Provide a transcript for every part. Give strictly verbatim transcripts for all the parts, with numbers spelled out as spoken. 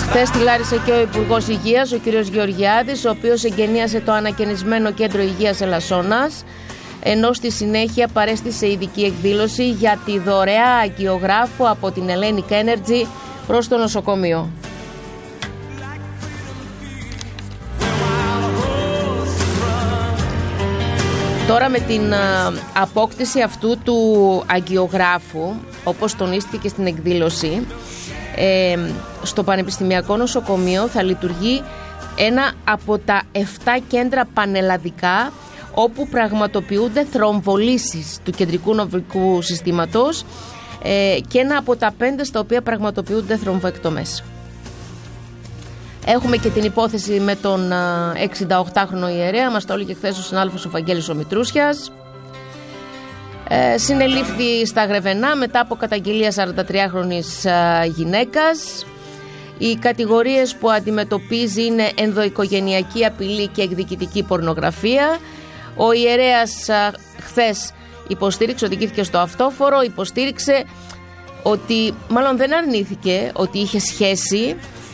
Χθες στη Λάρισα και ο Υπουργός Υγείας, ο κ. Γεωργιάδης, ο οποίος εγκαινίασε το ανακαινισμένο κέντρο υγείας Ελασσόνας, ενώ στη συνέχεια παρέστησε ειδική εκδήλωση για τη δωρεά αγκιογράφου από την Hellenic Energy προς το νοσοκομείο. Τώρα με την α, απόκτηση αυτού του αγκιογράφου, όπως τονίστηκε στην εκδήλωση, ε, στο Πανεπιστημιακό Νοσοκομείο θα λειτουργεί ένα από τα εφτά κέντρα πανελλαδικά όπου πραγματοποιούνται θρομβολήσεις του κεντρικού νευρικού συστήματος ε, και ένα από τα πέντε στα οποία πραγματοποιούνται θρομβοεκτομές. Έχουμε και την υπόθεση με τον εξηνταοκτάχρονο ιερέα, μας το έλεγε χθες ο συνάδελφος ο Βαγγέλης ο Μητρούσιας. Ε, συνελήφθη στα Γρεβενά μετά από καταγγελία σαραντατριάχρονης γυναίκας. Οι κατηγορίες που αντιμετωπίζει είναι ενδοοικογενειακή απειλή και εκδικητική πορνογραφία. Ο ιερέας α, χθες υποστήριξε, οδηγήθηκε στο αυτόφορο, υποστήριξε ότι, μάλλον δεν αρνήθηκε ότι είχε σχέση.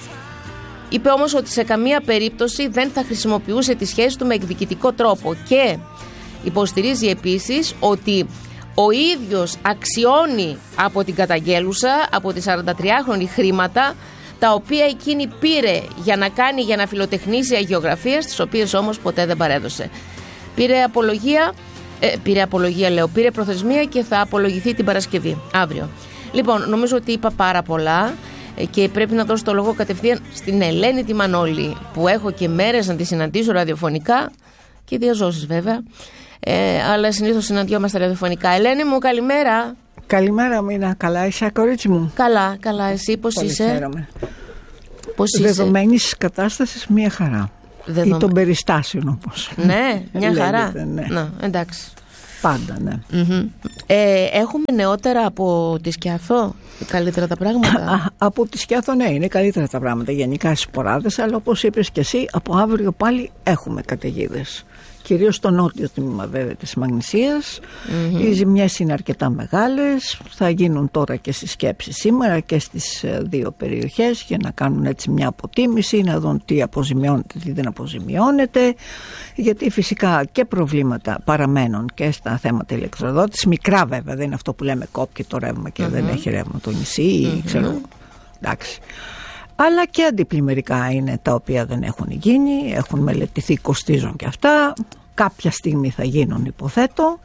Είπε όμως ότι σε καμία περίπτωση δεν θα χρησιμοποιούσε τη σχέση του με εκδικητικό τρόπο και υποστηρίζει επίσης ότι ο ίδιος αξιώνει από την καταγγέλουσα, από τη σαραντατριάχρονη, χρήματα τα οποία εκείνη πήρε για να κάνει, για να φιλοτεχνήσει αγιογραφίες, τις οποίες όμως ποτέ δεν παρέδωσε. Πήρε απολογία, ε, πήρε απολογία λέω, πήρε προθεσμία και θα απολογηθεί την Παρασκευή, αύριο. Λοιπόν, νομίζω ότι είπα πάρα πολλά και πρέπει να δώσω το λόγο κατευθείαν στην Ελένη τη Μανώλη, που έχω και μέρες να τη συναντήσω ραδιοφωνικά και διαζώσεις βέβαια, ε, αλλά συνήθως συναντιόμαστε ραδιοφωνικά. Ελένη μου, καλημέρα. Καλημέρα Μίνα, καλά είσαι κορίτσι μου? Καλά, καλά, εσύ πώς Πολύ είσαι? Χαίρομαι. Πώς είσαι? Δεδομένης κατάστασης μια χαρά. Δεδομε... Ή των περιστάσεων όπως. Ναι, μια χαρά. Λέγεται, ναι. Να, εντάξει. Πάντα, ναι. Mm-hmm. Ε, έχουμε νεότερα από τη Σκιάθο, καλύτερα τα πράγματα? Α, από τη Σκιάθο, ναι, είναι καλύτερα τα πράγματα γενικά στις Σποράδες, αλλά όπως είπες και εσύ, από αύριο πάλι έχουμε καταιγίδες. Κυρίως στο νότιο τμήμα βέβαια της Μαγνησίας. Mm-hmm. Οι ζημιές είναι αρκετά μεγάλες. Θα γίνουν τώρα και στις σκέψεις σήμερα και στις δύο περιοχές για να κάνουν έτσι μια αποτίμηση, να δουν τι αποζημιώνεται, τι δεν αποζημιώνεται. Γιατί φυσικά και προβλήματα παραμένουν και στα θέματα ηλεκτροδότησης. Μικρά βέβαια, δεν είναι αυτό που λέμε κόπηκε το ρεύμα και mm-hmm. δεν έχει ρεύμα το νησί. Mm-hmm. Ξέρω, εντάξει. Αλλά και αντιπλημμυρικά είναι τα οποία δεν έχουν γίνει, έχουν μελετηθεί, κοστίζουν και αυτά. Κάποια στιγμή θα γίνουν, υποθέτω.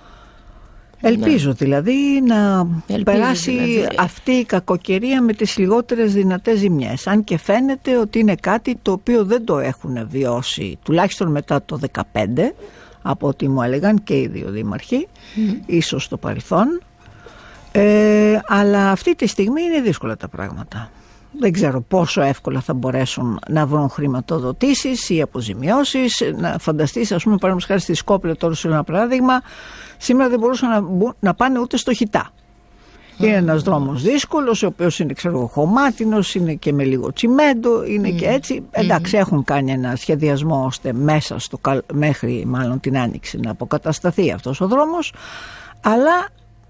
Ελπίζω ναι. δηλαδή να Ελπίζω, περάσει δηλαδή. αυτή η κακοκαιρία με τις λιγότερες δυνατές ζημιές. Αν και φαίνεται ότι είναι κάτι το οποίο δεν το έχουν βιώσει, τουλάχιστον μετά το δεκαπέντε, από ό,τι μου έλεγαν και οι δύο δήμαρχοι, mm. ίσως στο παρελθόν. Ε, αλλά αυτή τη στιγμή είναι δύσκολα τα πράγματα. Δεν ξέρω πόσο εύκολα θα μπορέσουν να βρουν χρηματοδοτήσεις ή αποζημιώσεις. Να φανταστείς, ας πούμε, παραδείγματος χάρη στη Σκόπελο, τώρα σου ένα παράδειγμα, σήμερα δεν μπορούσαν να, μπου, να πάνε ούτε στο Χιτά. Mm. Είναι ένας δρόμος δύσκολος, ο οποίος είναι, ξέρω, χωμάτινος, είναι και με λίγο τσιμέντο, είναι mm. και έτσι. Εντάξει, mm. έχουν κάνει ένα σχεδιασμό ώστε μέσα στο, μέχρι μάλλον την Άνοιξη να αποκατασταθεί αυτός ο δρόμος, αλλά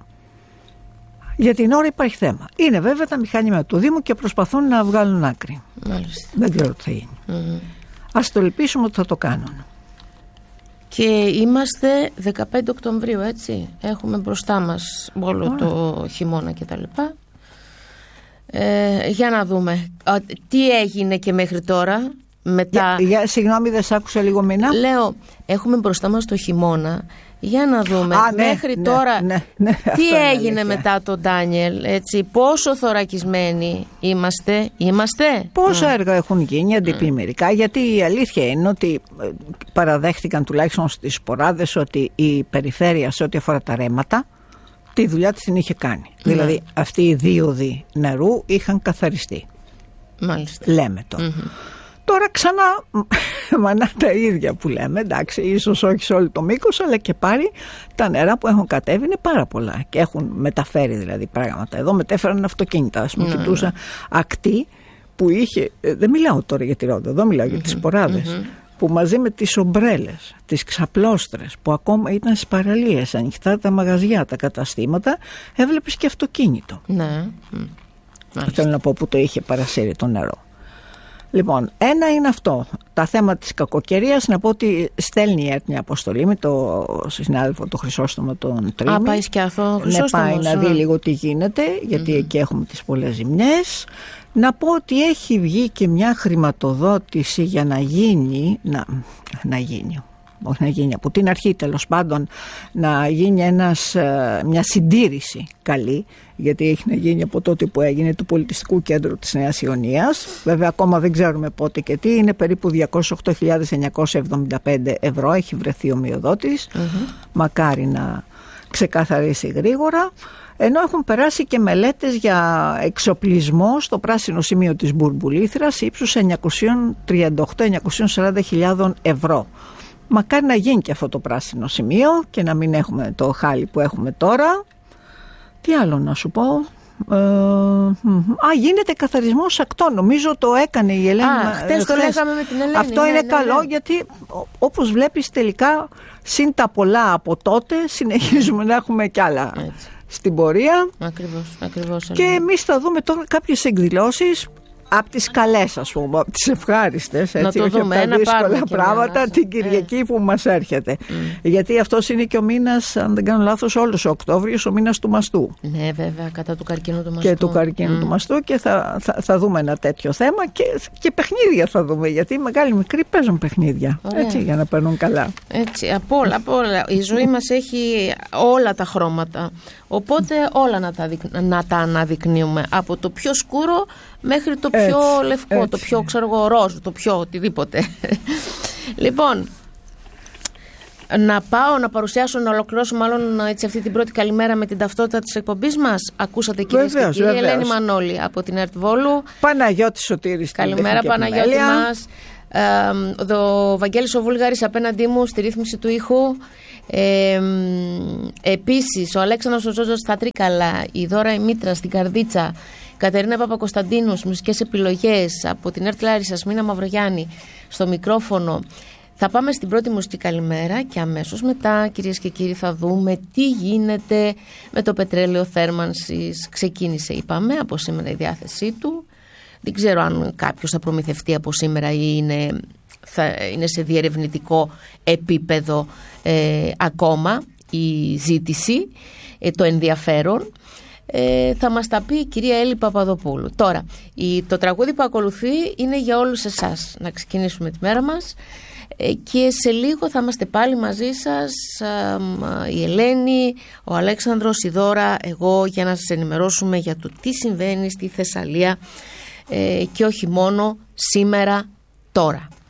για την ώρα υπάρχει θέμα. Είναι βέβαια τα μηχανήματα του Δήμου και προσπαθούν να βγάλουν άκρη. Μάλιστα. Δεν ξέρω τι θα γίνει. Mm-hmm. Ας το ελπίσουμε ότι θα το κάνουν. Και είμαστε δεκαπέντε Οκτωβρίου, έτσι. Έχουμε μπροστά μας όλο Ωραία. το χειμώνα και τα λοιπά. Ε, για να δούμε. Τι έγινε και μέχρι τώρα. Μετά... Για, για, συγγνώμη, δεν σ' άκουσα λίγο Μίνα. Λέω, έχουμε μπροστά μας το χειμώνα. Για να δούμε. Α, ναι, μέχρι ναι, τώρα ναι, ναι, τι έγινε μετά τον Ντάνιελ, έτσι, πόσο θωρακισμένοι είμαστε, είμαστε. Πόσα mm. έργα έχουν γίνει αντιπλημμυρικά, mm. γιατί η αλήθεια είναι ότι παραδέχτηκαν τουλάχιστον στις Σποράδες ότι η περιφέρεια σε ό,τι αφορά τα ρέματα τη δουλειά της την είχε κάνει. Mm. Δηλαδή αυτοί οι δίωδοι νερού είχαν καθαριστεί. Μάλιστα. Λέμε τώρα. Mm-hmm. Τώρα ξανά μανά τα ίδια που λέμε, εντάξει, ίσως όχι σε όλο το μήκος, αλλά και πάλι τα νερά που έχουν κατέβει είναι πάρα πολλά και έχουν μεταφέρει δηλαδή πράγματα. Εδώ μετέφεραν αυτοκίνητα, ας πούμε, mm-hmm. κοιτούσα ακτή που είχε, δεν μιλάω τώρα για τη Ρόδο, εδώ μιλάω mm-hmm. για τις Σποράδες, mm-hmm. που μαζί με τις ομπρέλες, τις ξαπλώστρες που ακόμα ήταν στις παραλίες, ανοιχτά τα μαγαζιά, τα καταστήματα, έβλεπες και αυτοκίνητο. Ναι. Mm. Θέλω να πω που το είχε παρασύρει το νερό. Λοιπόν, ένα είναι αυτό. Τα θέματα της κακοκαιρίας, να πω ότι στέλνει η ΕΡΤ μια αποστολή με το συνάδελφο το Χρυσόστομο τον Τρίμη. Α, πάει σκιάθο Χρυσόστομος. Ναι, πάει να δει λίγο τι γίνεται, γιατί mm-hmm. εκεί έχουμε τις πολλές ζημιές. Να πω ότι έχει βγει και μια χρηματοδότηση για να γίνει, να, να γίνει, όχι να γίνει, από την αρχή τέλος πάντων, να γίνει ένας, μια συντήρηση καλή, γιατί έχει να γίνει από τότε που έγινε του Πολιτιστικού Κέντρου της Νέας Ιωνίας. Βέβαια ακόμα δεν ξέρουμε πότε και τι, είναι περίπου διακόσιες οκτώ χιλιάδες εννιακόσια εβδομήντα πέντε ευρώ, έχει βρεθεί ομοιοδότης, mm-hmm. μακάρι να ξεκαθαρίσει γρήγορα. Ενώ έχουν περάσει και μελέτες για εξοπλισμό στο πράσινο σημείο της Μπουρμπουλήθρας ύψους εννιακόσια τριάντα οκτώ με εννιακόσια σαράντα χιλιάδες ευρώ. Μακάρι να γίνει και αυτό το πράσινο σημείο και να μην έχουμε το χάλι που έχουμε τώρα. Τι άλλο να σου πω. Ε, α, γίνεται καθαρισμός ακτών. Νομίζω το έκανε η Ελένη. Α, χτες το λέγαμε με την Ελένη. Αυτό ναι, είναι ναι, καλό ναι. γιατί όπως βλέπεις τελικά συν τα πολλά από τότε συνεχίζουμε να έχουμε κι άλλα έτσι στην πορεία. Ακριβώς, ακριβώς. Και εμείς θα δούμε τώρα κάποιες εκδηλώσεις από τις καλές, ας πούμε, από τις ευχάριστες, έτσι, όχι από τα δύσκολα πράγματα, ένα, την Κυριακή ε. που μας έρχεται. Mm. Γιατί αυτός είναι και ο μήνας, αν δεν κάνω λάθος, όλος ο Οκτώβριος, ο μήνας του μαστού. Ναι, βέβαια, κατά του καρκίνου του μαστού. Και του καρκίνου mm. του μαστού και θα, θα, θα δούμε ένα τέτοιο θέμα και, και παιχνίδια θα δούμε, γιατί οι μεγάλοι μικροί παίζουν παιχνίδια, έτσι, για να περνούν καλά. Έτσι, από όλα, από όλα. Η ζωή μας έχει όλα τα χρώματα, οπότε όλα να τα, να τα αναδεικνύουμε, από το πιο σκούρο μέχρι το πιο έτσι, λευκό, έτσι. Το πιο ξέρω εγώ ροζ, το πιο οτιδήποτε. Λοιπόν, να πάω να παρουσιάσω, να ολοκληρώσω μάλλον έτσι αυτή την πρώτη καλημέρα με την ταυτότητα της εκπομπής μας. Ακούσατε κυρίες και κύριοι, Ελένη Μανώλη από την ΕΡΤ Βόλου. Παναγιώτη Σωτήρης. Καλημέρα Παναγιώτη μας. Ε, ο Βαγγέλης ο Βούλγαρης απέναντί μου στη ρύθμιση του ήχου. Ε, επίσης ο Αλέξανδρος ο Ζώζος στα Τρίκαλα, η Δώρα η Μήτρα στην Καρδίτσα, Κατερίνα Παπακοσταντίνου, μουσικές επιλογές από την ΕΡΤ Λάρισσας, Μίνα Μαυρογιάννη στο μικρόφωνο. Θα πάμε στην πρώτη μουσική καλημέρα και αμέσως μετά, κυρίες και κύριοι, θα δούμε τι γίνεται με το πετρέλαιο θέρμανσης. Ξεκίνησε, είπαμε, από σήμερα η διάθεσή του. Δεν ξέρω αν κάποιος θα προμηθευτεί από σήμερα ή είναι, θα είναι σε διερευνητικό επίπεδο ε, ακόμα η ζήτηση, ε, το ενδιαφέρον. Ε, θα μας τα πει η κυρία Έλλη Παπαδοπούλου. Τώρα, η, το τραγούδι που ακολουθεί είναι για όλους εσάς. Να ξεκινήσουμε τη μέρα μας ε, και σε λίγο θα είμαστε πάλι μαζί σας, α, η Ελένη, ο Αλέξανδρος, η Δώρα, εγώ, για να σας ενημερώσουμε για το τι συμβαίνει στη Θεσσαλία ε, και όχι μόνο σήμερα, τώρα.